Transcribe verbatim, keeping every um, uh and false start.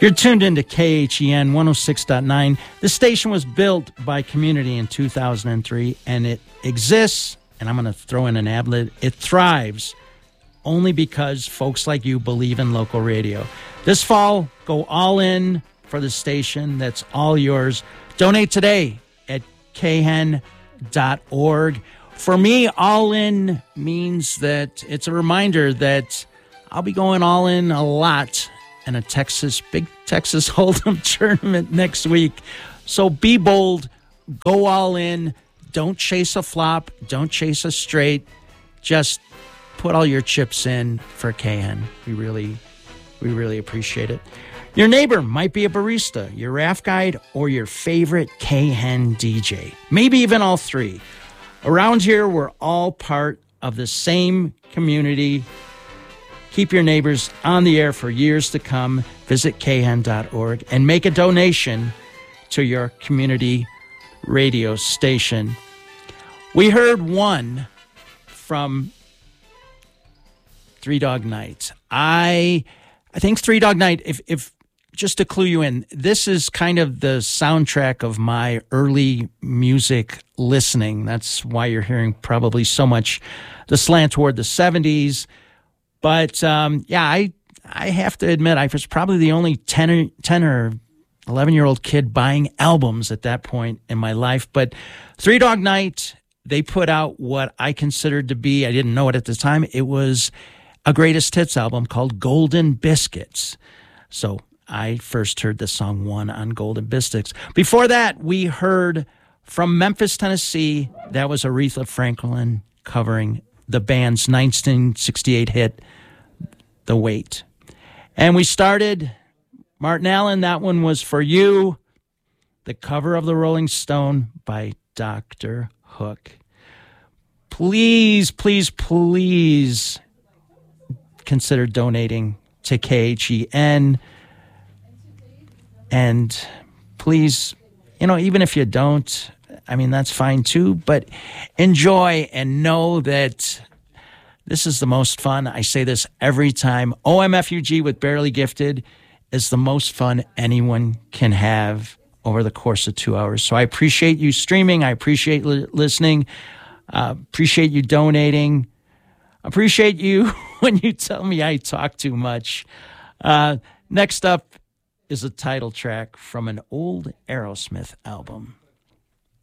You're tuned into K H E N one oh six point nine. The station was built by Community in two thousand three, and it exists, and I'm going to throw in an ad-lib, it thrives only because folks like you believe in local radio. This fall, go all in for the station. That's all yours. Donate today at k hen dot org. For me, all in means that it's a reminder that I'll be going all in a lot in a Texas, big Texas Hold'em tournament next week. So be bold, go all in. Don't chase a flop. Don't chase a straight. Just put all your chips in for K N. We really, we really appreciate it. Your neighbor might be a barista, your raft guide, or your favorite K N D J. Maybe even all three. Around here, we're all part of the same community. Keep your neighbors on the air for years to come. Visit k hen dot org and make a donation to your community radio station. We heard one from Three Dog Night. I I think Three Dog Night, if if just to clue you in, this is kind of the soundtrack of my early music listening. That's why you're hearing probably so much the slant toward the seventies. But, um, yeah, I I have to admit, I was probably the only ten or, ten or eleven-year-old kid buying albums at that point in my life. But Three Dog Night, they put out what I considered to be, I didn't know it at the time, it was a greatest hits album called Golden Biscuits. So I first heard the song one on Golden Biscuits. Before that, we heard from Memphis, Tennessee, that was Aretha Franklin covering the band's nineteen sixty-eight hit, The Weight. And we started, Martin Allen, that one was For You, the cover of the Rolling Stone by Doctor Hook. Please, please, please consider donating to K H E N. And please, you know, even if you don't, I mean, that's fine too, but enjoy and know that this is the most fun. I say this every time. O M F U G with Barely Gifted is the most fun anyone can have over the course of two hours. So I appreciate you streaming. I appreciate li- listening. Uh, appreciate you donating. Appreciate you when you tell me I talk too much. Uh, next up is a title track from an old Aerosmith album.